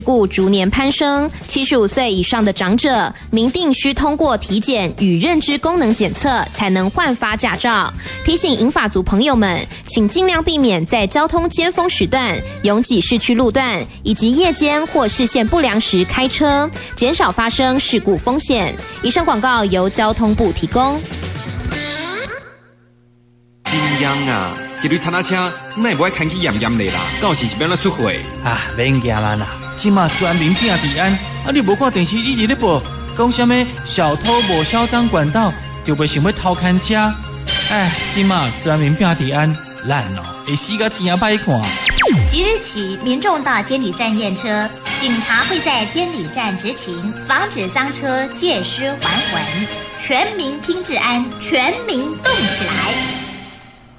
故逐年攀升，75岁以上的长者明定需通过体检与认知功能检测才能换发驾照。提醒银发族朋友们，请尽量避免在交通尖峰时段、拥挤市区路段以及夜间或视线不良时开车，减少发生事故风险。以上广告由交通部提供。 真严啊！一堆餐仔车，哪会开起严严的啦？到时是要哪出货？ 啊，免惊啦啦！即马全民拼治安，你无看电视一直咧播，讲什么小偷无销赃管道，就袂想要偷看车。即马全民拼治安，咱会死个真歹看。 即日起，民众到监理站验车，警察会在监理站执勤，防止赃车借尸还魂。全民拼治安，全民动起来！